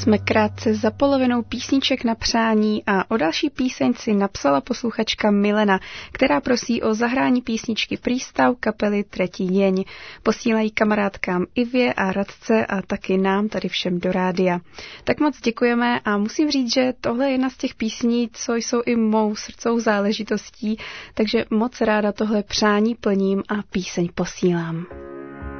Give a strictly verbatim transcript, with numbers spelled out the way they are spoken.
Jsme krátce za polovinou písniček na přání a o další píseň si napsala posluchačka Milena, která prosí o zahrání písničky Prístav kapely Tretí jeň. Posílají kamarádkám Ivě a Radce a taky nám tady všem do rádia. Tak moc děkujeme a musím říct, že tohle je jedna z těch písní, co jsou i mou srdcovou záležitostí, takže moc ráda tohle přání plním a píseň posílám.